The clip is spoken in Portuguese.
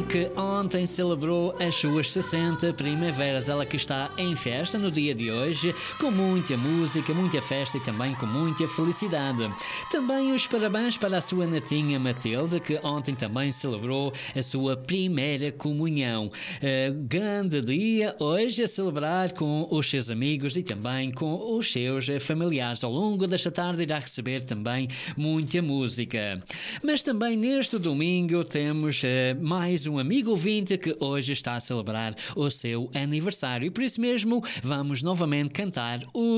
que ontem celebrou as suas 60 primaveras. Ela que está em festa no dia de hoje, com muita música, muita festa e também com muita felicidade. Também os parabéns para a sua netinha Matilde, que ontem também celebrou a sua primeira comunhão. Grande dia hoje a celebrar com os seus amigos e também com os seus familiares. Ao longo desta tarde irá receber também muita música. Mas também neste domingo temos mais um amigo ouvinte que hoje está a celebrar o seu aniversário e por isso mesmo vamos novamente cantar o